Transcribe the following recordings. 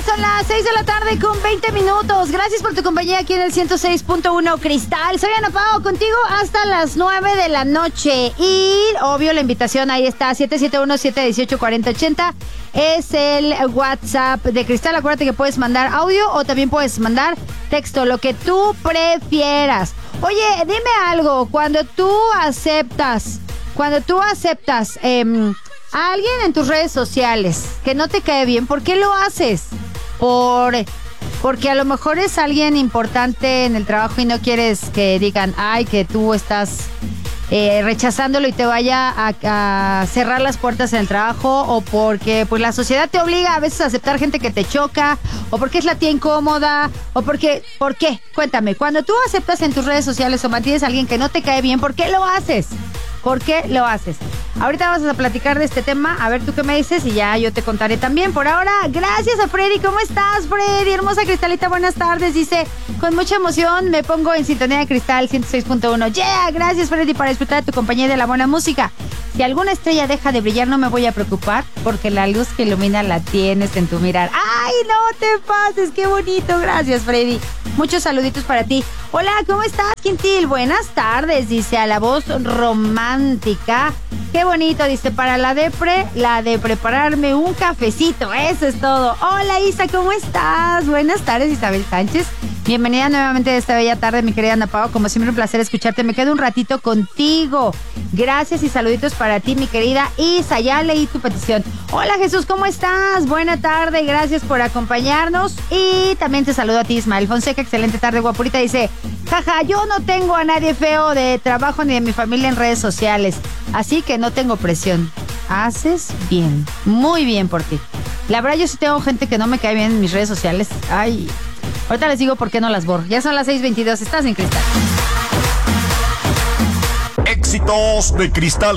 son las 6 de la tarde con 20 minutos. Gracias por tu compañía aquí en el 106.1 Cristal. Soy Ana Pao, contigo hasta las 9 de la noche. Y, obvio, la invitación ahí está, 771-718-4080. Es el WhatsApp de Cristal. Acuérdate que puedes mandar audio o también puedes mandar texto, lo que tú prefieras. Oye, dime algo, cuando tú aceptas a alguien en tus redes sociales que no te cae bien, ¿por qué lo haces? Porque a lo mejor es alguien importante en el trabajo y no quieres que digan, ay, que tú estás rechazándolo y te vaya a cerrar las puertas en el trabajo, o porque pues la sociedad te obliga a veces a aceptar gente que te choca, o porque es la tía incómoda, o porque, ¿por qué? Cuéntame, cuando tú aceptas en tus redes sociales o mantienes a alguien que no te cae bien, ¿por qué lo haces? ¿Por qué lo haces? Ahorita vamos a platicar de este tema, a ver tú qué me dices y ya yo te contaré también. Por ahora, gracias a Freddy. ¿Cómo estás, Freddy? Hermosa Cristalita, buenas tardes. Dice, con mucha emoción me pongo en sintonía de Cristal 106.1. Yeah, gracias, Freddy, para disfrutar de tu compañía y de la buena música. Si alguna estrella deja de brillar, no me voy a preocupar, porque la luz que ilumina la tienes en tu mirar. ¡Ay, no te pases! ¡Qué bonito! Gracias, Freddy. Muchos saluditos para ti. Hola, ¿cómo estás, Quintil? Buenas tardes, dice, a la voz romántica. Qué bonito, dice, para la de prepararme un cafecito. Eso es todo. Hola, Isa, ¿cómo estás? Buenas tardes, Isabel Sánchez. Bienvenida nuevamente a esta bella tarde, mi querida Ana Pao. Como siempre, un placer escucharte. Me quedo un ratito contigo. Gracias y saluditos para ti, mi querida Isa. Ya leí tu petición. Hola, Jesús, ¿cómo estás? Buena tarde, gracias por acompañarnos. Y también te saludo a ti, Ismael Fonseca. Excelente tarde, guapurita. Dice, jaja, yo no tengo a nadie feo de trabajo ni de mi familia en redes sociales, así que no tengo presión. Haces bien, muy bien por ti. La verdad, yo sí tengo gente que no me cae bien en mis redes sociales. Ay, ahorita les digo por qué no las borro. Ya son las 6:22, estás en Cristal. Éxitos de Cristal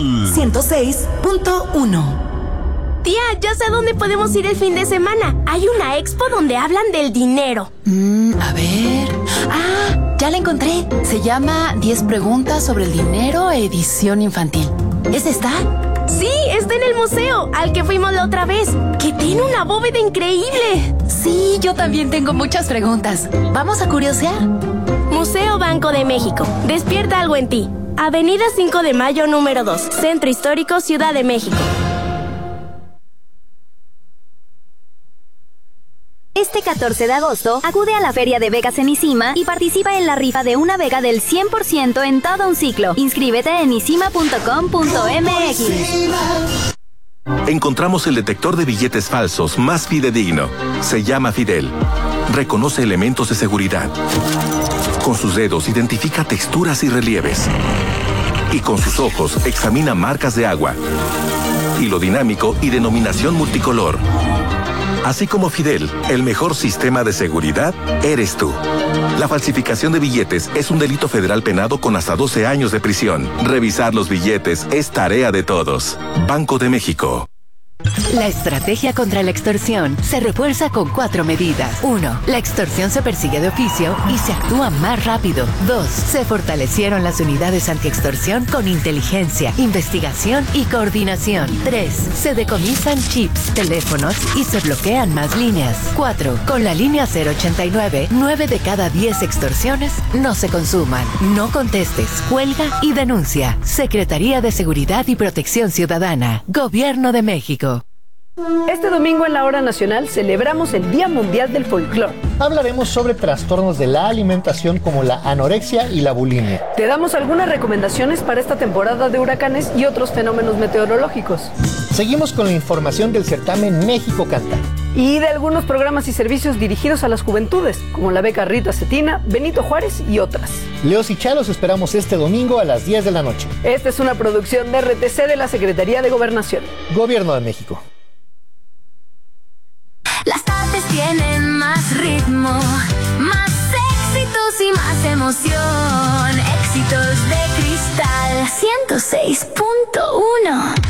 106.1. Tía, ya sé a dónde podemos ir el fin de semana. Hay una expo donde hablan del dinero. A ver. Ah, ya la encontré. Se llama 10 preguntas sobre el dinero, edición infantil. ¿Es esta? Sí, está en el museo, al que fuimos la otra vez, que tiene una bóveda increíble. Sí, yo también tengo muchas preguntas. ¿Vamos a curiosear? Museo Banco de México. Despierta algo en ti. Avenida 5 de Mayo, número 2. Centro Histórico, Ciudad de México. Este 14 de agosto, acude a la Feria de Vegas en Isima y participa en la rifa de una Vega del 100% en todo un ciclo. Inscríbete en isima.com.mx. Encontramos el detector de billetes falsos más fidedigno. Se llama Fidel. Reconoce elementos de seguridad. Con sus dedos identifica texturas y relieves. Y con sus ojos examina marcas de agua, hilo dinámico y denominación multicolor. Así como Fidel, el mejor sistema de seguridad eres tú. La falsificación de billetes es un delito federal penado con hasta 12 años de prisión. Revisar los billetes es tarea de todos. Banco de México. La estrategia contra la extorsión se refuerza con 4 medidas. 1. La extorsión se persigue de oficio y se actúa más rápido. 2. Se fortalecieron las unidades antiextorsión con inteligencia, investigación y coordinación. 3. Se decomisan chips, teléfonos y se bloquean más líneas. 4. Con la línea 089, 9 de cada 10 extorsiones no se consuman. No contestes, cuelga y denuncia. Secretaría de Seguridad y Protección Ciudadana. Gobierno de México. Este domingo en la Hora Nacional celebramos el Día Mundial del Folclor. Hablaremos sobre trastornos de la alimentación como la anorexia y la bulimia. Te damos algunas recomendaciones para esta temporada de huracanes y otros fenómenos meteorológicos. Seguimos con la información del certamen México Canta. Y de algunos programas y servicios dirigidos a las juventudes, como la beca Rita Cetina, Benito Juárez y otras. Leos y Chalos esperamos este domingo a las 10 de la noche. Esta es una producción de RTC de la Secretaría de Gobernación. Gobierno de México. Las tardes tienen más ritmo, más éxitos y más emoción. Éxitos de Cristal 106.1.